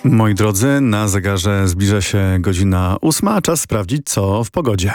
Moi drodzy, na zegarze zbliża się godzina 8, czas sprawdzić, co w pogodzie.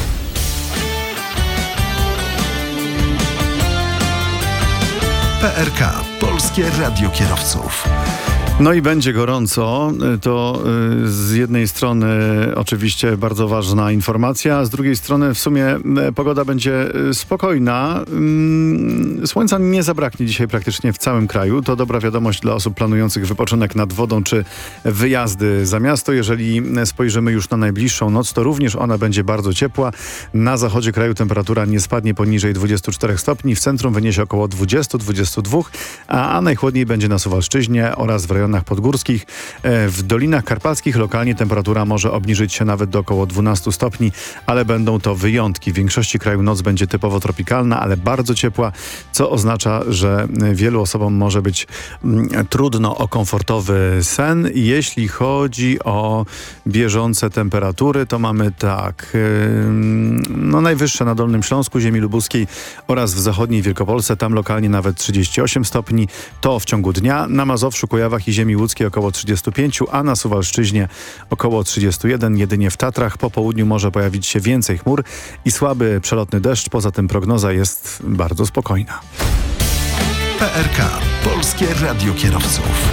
PRK, Polskie Radio Kierowców. No i będzie gorąco. To z jednej strony oczywiście bardzo ważna informacja, a z drugiej strony w sumie pogoda będzie spokojna. Słońca nie zabraknie dzisiaj praktycznie w całym kraju. To dobra wiadomość dla osób planujących wypoczynek nad wodą czy wyjazdy za miasto. Jeżeli spojrzymy już na najbliższą noc, to również ona będzie bardzo ciepła. Na zachodzie kraju temperatura nie spadnie poniżej 24 stopni. W centrum wyniesie około 20-22, a najchłodniej będzie na Suwalszczyźnie oraz w rejonach podgórskich. W Dolinach Karpackich lokalnie temperatura może obniżyć się nawet do około 12 stopni, ale będą to wyjątki. W większości kraju noc będzie typowo tropikalna, ale bardzo ciepła, co oznacza, że wielu osobom może być trudno o komfortowy sen. Jeśli chodzi o bieżące temperatury, to mamy tak, najwyższe na Dolnym Śląsku, ziemi lubuskiej oraz w zachodniej Wielkopolsce, tam lokalnie nawet 38 stopni, to w ciągu dnia. Na Mazowszu, Kujawach i ziemi łódzkiej około 35, a na Suwalszczyźnie około 31. Jedynie w Tatrach po południu może pojawić się więcej chmur i słaby przelotny deszcz. Poza tym prognoza jest bardzo spokojna. PRK, Polskie Radio Kierowców.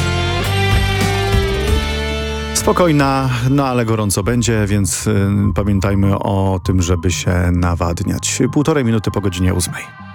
Spokojna, ale gorąco będzie, więc pamiętajmy o tym, żeby się nawadniać. 1,5 minuty po godzinie 8.